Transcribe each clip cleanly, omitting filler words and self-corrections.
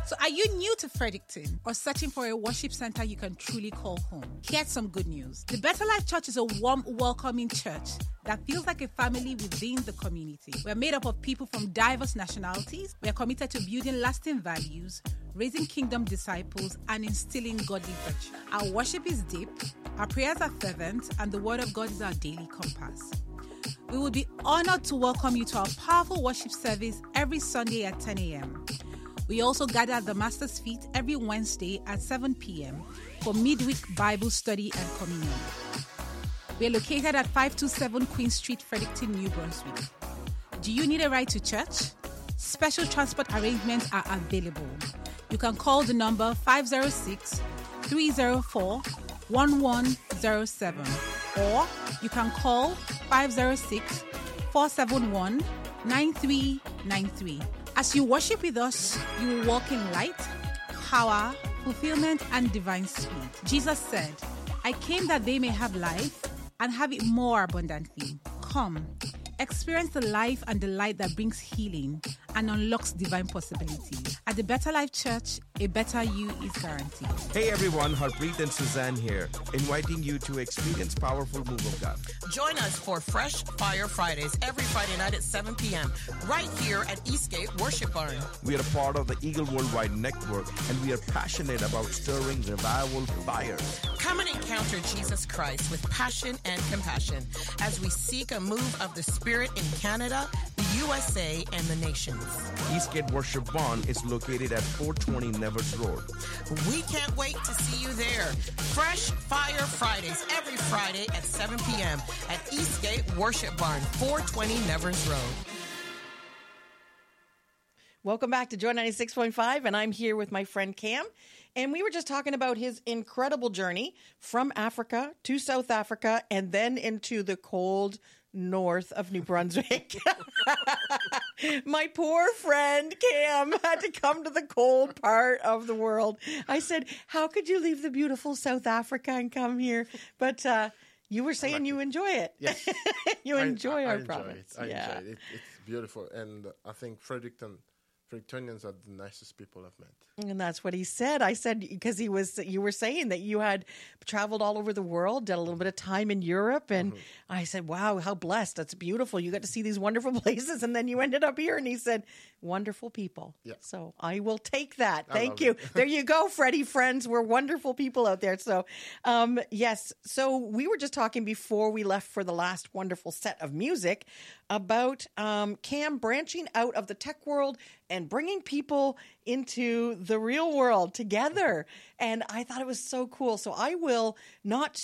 So are you new to Fredericton or searching for a worship center you can truly call home? Here's some good news. The Better Life Church is a warm, welcoming church that feels like a family within the community. We're made up of people from diverse nationalities. We're committed to building lasting values, raising kingdom disciples, and instilling godly virtue. Our worship is deep, our prayers are fervent, and the Word of God is our daily compass. We will be honored to welcome you to our powerful worship service every Sunday at 10 a.m. We also gather at the Master's Feet every Wednesday at 7 p.m. for midweek Bible study and communion. We are located at 527 Queen Street, Fredericton, New Brunswick. Do you need a ride to church? Special transport arrangements are available. You can call the number 506-304-1107 or you can call 506-471-9393. As you worship with us, you will walk in light, power, fulfillment, and divine speed. Jesus said, I came that they may have life and have it more abundantly. Come, experience the life and the light that brings healing and unlocks divine possibilities. At the Better Life Church, a better you is guaranteed. Hey everyone, Harpreet and Suzanne here, inviting you to experience powerful move of God. Join us for Fresh Fire Fridays every Friday night at 7 p.m. right here at Eastgate Worship Barn. We are a part of the Eagle Worldwide Network and we are passionate about stirring revival fire. Come and encounter Jesus Christ with passion and compassion as we seek a move of the Spirit in Canada, the USA, and the nations. Eastgate Worship Barn is located at 420 Nevers Road. We can't wait to see you there. Fresh Fire Fridays every Friday at 7 p.m. at Eastgate Worship Barn, 420 Nevers Road. Welcome back to Joy 96.5, and I'm here with my friend Cam. And we were just talking about his incredible journey from Africa to South Africa and then into the cold north of New Brunswick. My poor friend Cam had to come to the cold part of the world. I said, how could you leave the beautiful South Africa and come here? But you were saying you enjoy it. Yes. You enjoy our enjoy province. it. I enjoy it. It's beautiful. And I think Frederictonians are the nicest people I've met. And that's what he said. I said, because you were saying that you had traveled all over the world, did a little bit of time in Europe. And I said, wow, how blessed. That's beautiful. You got to see these wonderful places. And then you ended up here. And he said, wonderful people. Yeah. So I will take that. Thank love you. it. There you go, Freddie friends. We're wonderful people out there. So, yes. So we were just talking before we left for the last wonderful set of music about Cam branching out of the tech world and bringing people into the real world together. And I thought it was so cool. So I will not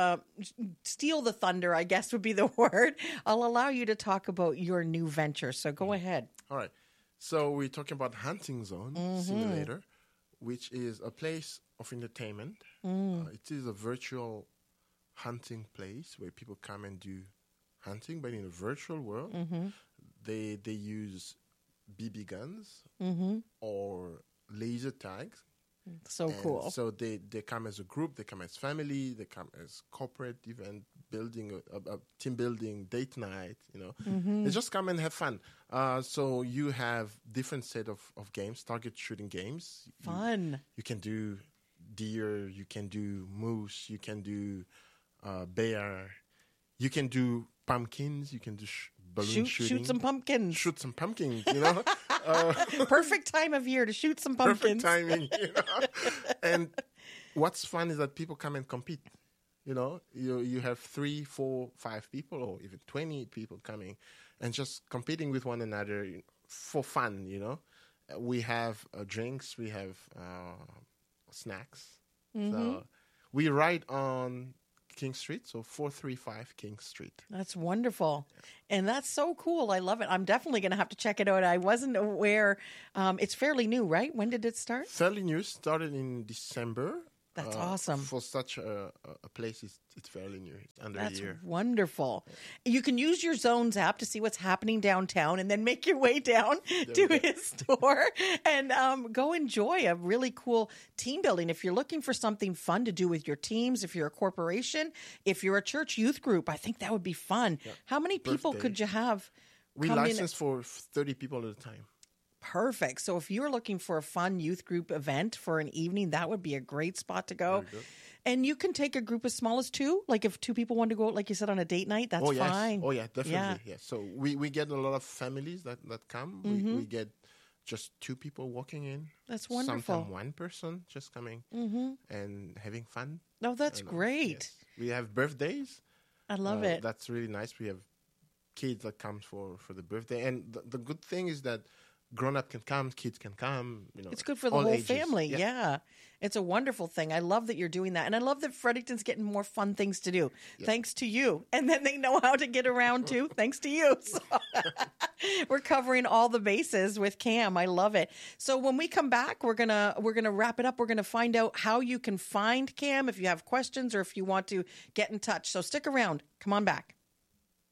steal the thunder, I guess would be the word. I'll allow you to talk about your new venture. So go ahead. All right. So we're talking about Hunting Zone Simulator, which is a place of entertainment. It is a virtual hunting place where people come and do hunting, but in a virtual world. They use BB guns or laser tags. So cool. So they come as a group, they come as family, they come as corporate event, building a team building, date night, They just come and have fun. So you have different set of games, target shooting games. Fun. You can do deer, you can do moose, you can do bear, you can do pumpkins, you can do balloon shooting. Shoot some pumpkins. Shoot some pumpkins, Perfect time of year to shoot some pumpkins. Perfect timing, And what's fun is that people come and compete. You have 3, 4, 5 people, or even 20 people coming, and just competing with one another for fun. We have drinks, we have snacks. So we ride on King Street, so 435 King Street. That's wonderful. And that's so cool. I love it. I'm definitely going to have to check it out. I wasn't aware. It's fairly new, right? When did it start? Fairly new. Started in December. That's awesome. For such a place, it's fairly new. It's under a year. That's wonderful. You can use your Zones app to see what's happening downtown and then make your way down to his store and go enjoy a really cool team building. If you're looking for something fun to do with your teams, if you're a corporation, if you're a church youth group, I think that would be fun. Yeah. How many people could you have? We license for 30 people at a time. Perfect. So if you're looking for a fun youth group event for an evening, that would be a great spot to go. And you can take a group as small as 2. Like if 2 people want to go out, like you said, on a date night, that's fine. Oh, yeah, definitely. Yes. So we get a lot of families that come. We get just 2 people walking in. That's wonderful. Sometimes 1 person just coming and having fun. Oh, that's great. Yes. We have birthdays. I love it. That's really nice. We have kids that come for the birthday. And the good thing is that grown-up can come, kids can come. It's good for the all whole ages. family. Yeah. It's a wonderful thing. I love that you're doing that. And I love that Fredericton's getting more fun things to do, thanks to you. And then they know how to get around too, thanks to you. So we're covering all the bases with Cam. I love it. So when we come back, we're gonna wrap it up. We're gonna find out how you can find Cam if you have questions or if you want to get in touch. So stick around. Come on back.